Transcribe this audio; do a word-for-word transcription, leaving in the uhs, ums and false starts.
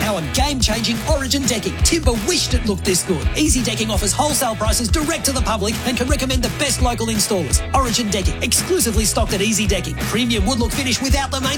our game-changing Origin decking. Timber wished it looked this good. Easy Decking offers wholesale prices direct to the public and can recommend the best local installers. Origin Decking, exclusively stocked at Easy Decking. Premium wood look finish without the main